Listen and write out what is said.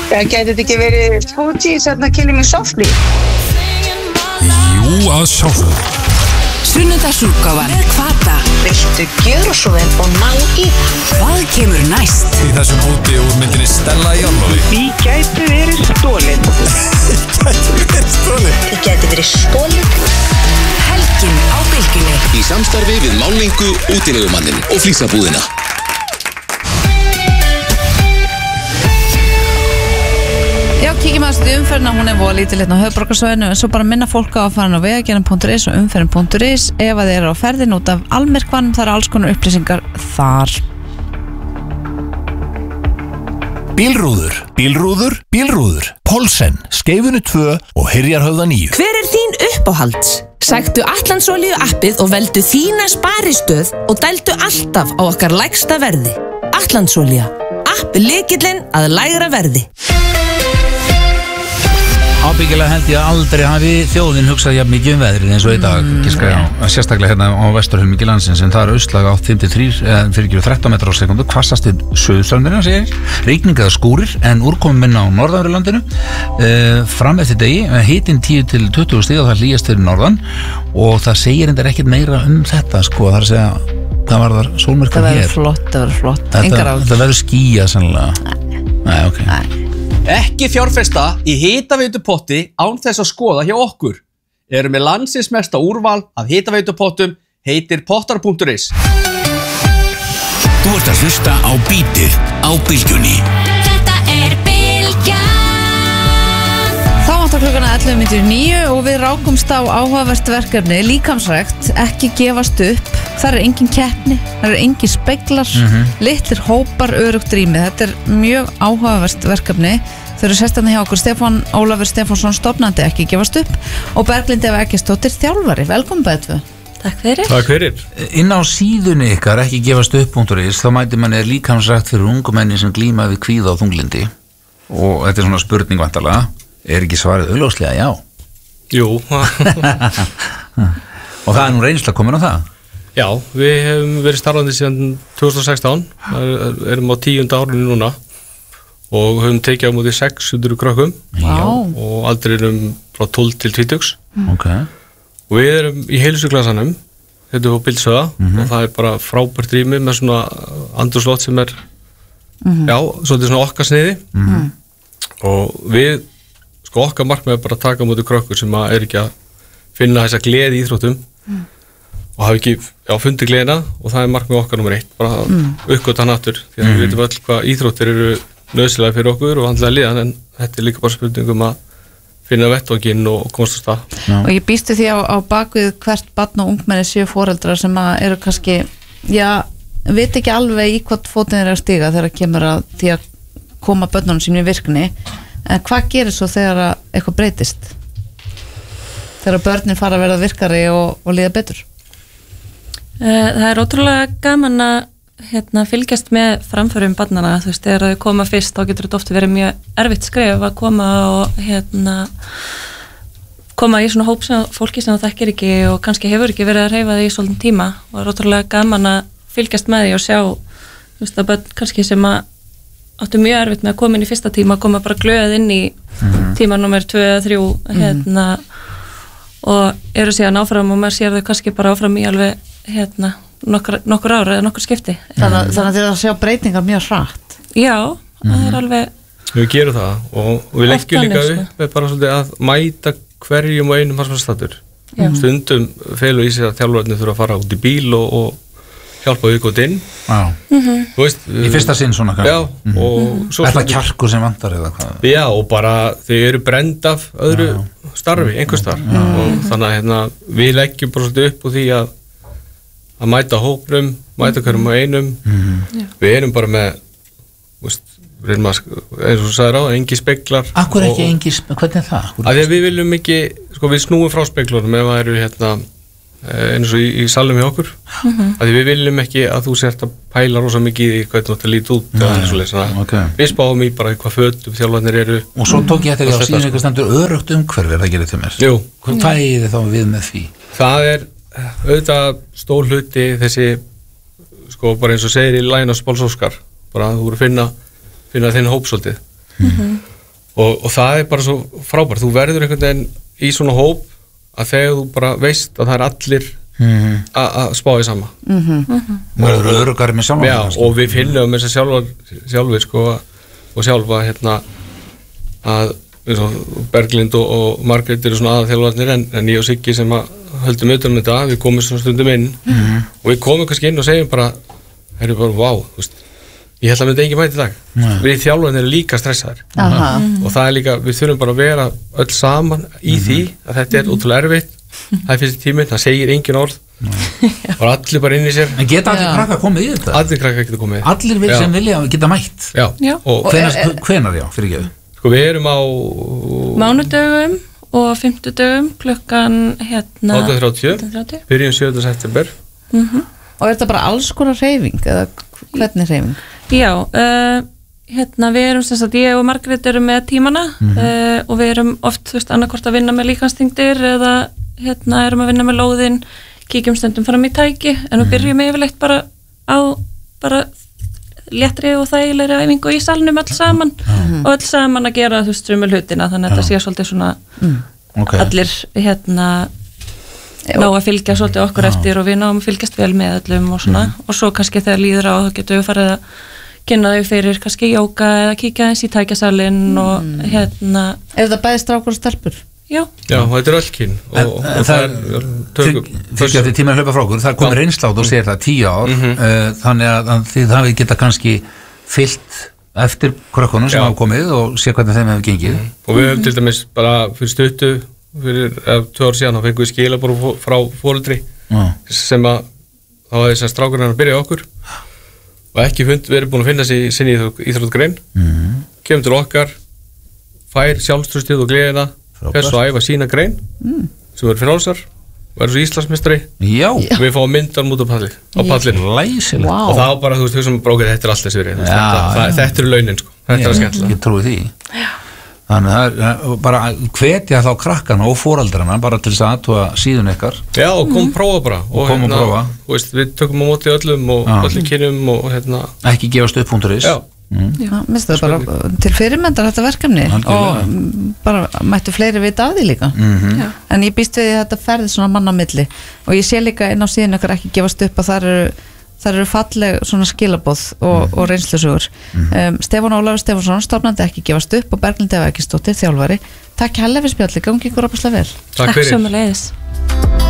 Gæti þetta ekki verið Fuji, svona killing me softly? Jú, að sjálfsögðu. Sunnudagsútgáfan með Hvata. Viltu gjöra svo vel og ná í það? Hvað kemur næst? Í þessum úti úr myndinni Stella í Orlofi. Því gæti verið stólið. Því gæti verið stólið. Helgin á Bylgjunni. Í samstarfi við málningu, útilegumannin og flísabúðina. Já, kíkjum aðeins til umferðina, hún voða lítil hérna á höfuðborgarsvæðinu, en svo bara minna fólk á að fara á vegagerðin.is og umferðin.is ef að þeir eru á ferðin út af almyrkvanum, það eru alls konar upplýsingar þar. Bílrúður, Pólsen, Skeifunu 2 og Hyrjarhöfða 9. Hver er þín uppáhalds? Sæktu Atlandsolíu appið og veldu þína sparistöð og dældu alltaf á okkar lægsta verði. Atlandsolía, app lykillinn að lægra verði. Ábyggilega held ég að aldrei hafi þjóðin hugsað jafn mikið veðrið eins og í dag, sérstaklega hérna á vesturhelmingi landsins, en það er austlæg átt 13 metrar á sekundu, hvassast við suðurströndina, segir, rigning eða skúrir, en úrkomin minna á norðanverðu landinu, fram eftir degi, hitinn 10 til 20 stig og það hlýjast fyrir norðan, og það segir endar ekkert meira þetta, sko, það er að segja, það var þar sólmyrkvar hér. Það verður flott, engar áhyggjur. Það verður skýjað sannlega. Nei, ok. Ekki fjárfesta í hitaveitupotti án þess að skoða hjá okkur. Erum með landsins mesta úrval af hitaveitupottum, heitir pottar.is. Þú ert að hlusta á Bítið á Bylgjunni. Þetta er Bylgjan. Þá vantar klukkuna 11:09 og við rákumst á áhugavert verkefni, líkamsrækt, ekki gefast upp. Það er engin keppni, það er engin speglar, litlir hópar, örugt rými. Þetta er mjög áhugavert verkefni. Þau eru sestarni hjá okkur Ólafur Stefánsson, stofnandi Ekki gefast upp, og Berglind Eva Eggertsdóttir, þjálfari. Velkomin bæði. Takk fyrir. Takk fyrir. Inn á síðunni ykkar, ekki gefast upp.is, þá mæti manni líkamsrækt fyrir ungumenni sem glíma við kvíða og þunglindi. Og þetta er svona spurning vantarlega. Er ekki svarið augljóslega já? Jú. Og það er nú reynsla komin á það? Já, við hefum verið starfandi síðan 2016, erum á 10. árinu núna og höfum tekið á móti 600 krökkum og aldrinum frá 12 til 20. Okay. Og við erum í heilsuklasanum, þetta er á Byldsöða og það er bara frábært rými með svona andrúmsloft sem er, já, svolítið svona okkar sniði og við, sko okkar markmið er bara að taka á móti krökkur sem er ekki að finna þessa gleði í íþróttum og hafa ekki fundið gleðina og það er markmið okkar nummer 1, bara uppgöta hann aftur því að við veitum öll hvað íþróttir eru nauðsynlega fyrir okkur og handlega líðan, en þetta er líka bara spurning að finna vettvanginn og komast á stað. Og ég býstu því á bakvið hvert barn og ungmenni séu foreldrar sem eru kannski, veit ekki alveg í hvað fótinn er að stiga þegar kemur að því að koma börnunum sínum í virkni, en hvað gerir svo þegar eitthvað breytist? Þegar börnin fara að verða virkari og líða betur? Það er ótrúlega gaman að fylgjast með framförum barnana, þú veist, þegar þau koma fyrst þá getur þetta oft verið mjög erfitt skref að koma og koma í svona hóp sem fólki sem það þekkir ekki og kannski hefur ekki verið að hreyfa því í svolítinn tíma og er ótrúlega gaman að fylgjast með því og sjá, þú veist, að börn kannski sem áttu mjög erfitt með að koma inn í fyrsta tíma, koma bara glöð inn í tíma nummer 2 eða 3 og eru síðan áfram og maður sér þau kannski bara áfram í alveg nokkur ára eða nokkur skipti. Þannig að þið að sjá breytingar mjög hratt. Já, það er alveg. Við gerum það og við leggjum líka upp með bara svolítið að mæta hverjum og einum hansmannstættur. Stundum felur í sig að þjálfarnir þurfa að fara út í bíl og hjálpa viðgótt inn. Þú veist, í fyrsta sinn svona kannski. Já, og svo er það kjarkur sem vantar eða hvað? Já, og bara þau eru brend af öðru starfi, einhvers þar og þannig að við leggjum bara svolítið upp úr því að mæta hópnum, mæta hverjum og einum. Við erum bara með, eins og þú sagðir á, engi speglar. Akkur ekki engi speglar, hvernig er það? Af því að við viljum ekki, sko við snúum frá speglunum ef það eru eins og í salnum hjá okkur. Af því við viljum ekki að þú sért að pæla rosa mikið í hvernig þetta lít út eða eins og leys. Við spáum í bara hvað fötum þjálfarnir eru. Og svo tók ég eftir því á síðan einhver stendur örugt umhverfi, það gerir til mér. Jú. Hvað er þið þá við með því? Það er auðvitað stór hluti þessi, sko bara eins og segir í Lions Balls Oscar, bara þú voru finna þinn hóp svolítið. og það bara svo frábært, þú verður einhvern veginn í svona hóp að þegar þú bara veist að það er allir að spá í sama verður öruggari með sjálfan já, og við finnum þess að sjálfur sko, og sjálfa að Berglind og Margrét eru svona aðalþjálfarnir en ég og Siggi sem að höldum utan þetta, við komum svona stundum inn og við komum kannski inn og segjum bara vá, þú veist ég held að myndi engin mæti í dag við þjálfarnir eru líka stressaðir og það er líka, við þurfum bara að vera öll saman í því að þetta er ótrúlega erfitt það er fyrst tíminn, það segir engin orð og allir bara inn í sér en geta allir krakka komið í þetta? Allir krakka geta komið allir vil sem vilja geta mætt já. Og hvenar fyrir ekki? Sko við erum á mánudögum og fimmtudögum klukkan 8:30 byrjum 7. september og er þetta bara alls konar hreyfing eða hvernig hreyfing? Já, við erum sem sagt, ég og Margrét erum með tímana og við erum oft, þú veist, annarkvort að vinna með líkansþyngdir eða erum að vinna með lóðin, kíkjum stundum fram í tæki, en við byrjum yfirleitt bara á léttri og þægilegri æfingu í salnum öll saman og öll saman að gera, þú veist, sömu hlutina, þannig að þetta sé svolítið svona allir ná að fylgja svolítið okkur eftir og við náum að fylgjast vel með öllum og svona og svo kannski þegar líður á þá getum við farið að kynna þau fyrir kannski jóga eða kíkja eins í tækjasalinn og Er þetta bæði strákur og stelpur? Já, þetta er öll kyn og það er fyrir að þið tíma að hlaupa frá okkur, það er komið reynslátt og segir það 10 ár þannig að þið hafið geta kannski fyllt eftir krökkunum sem hafa komið og sé hvernig þeim hefur gengið og við höfum til dæmis bara fyrir stuttu fyrir 2 ár síðan þá fengum við skilabóð frá foreldri sem að þá hafði þess að strákurinn að byrja okkur og ekki við erum búin að finna sér sinni íþróttgrein kemur til okkar fær sjálfstrustið og gleðina fyrst að æfa sína grein sem verður frjálsar verður svo Íslandsmeistari og við fáum myndar út á pallinu og þá bara, þú veist, þessum brókið þetta er allt þessi verið þetta eru launin, sko, þetta er að skemmtilega ég trúi því þannig að það er bara hvetja þá krakkana og foreldrana bara til þess að aðtúa síðun ykkar já og kom prófa bara og prófa veist, við tökum á móti öllum og öllum kynum og ekki gefast upp punkturis minnst það bara til fyrirmyndar þetta verkefni og bara mættu fleiri vita af því líka en ég býst við að þetta ferði svona manna á milli og ég sé líka inn á síðan ykkar ekki gefast upp að þar eru falleg svona skilaboð og reynslusögur Stefán Ólafur Stefánsson stofnandi ekki gefast upp og Berglind Eva Eggertsdóttir þjálfari takk hérlega fyrir spjalli, gangi ykkur opaslega vel Takk sömuleiðis